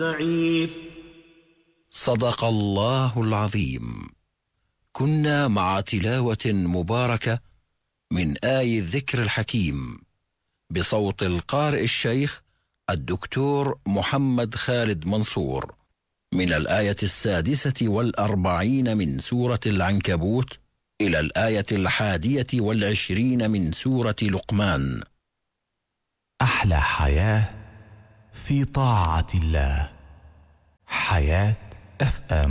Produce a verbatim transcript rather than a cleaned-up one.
سعير. صدق الله العظيم. كنا مع تلاوة مباركة من آي الذكر الحكيم بصوت القارئ الشيخ الدكتور محمد خالد منصور من الآية السادسة والأربعين من سورة العنكبوت إلى الآية الحادية والعشرين من سورة لقمان. أحلى حياة في طاعة الله. حياة أف أم.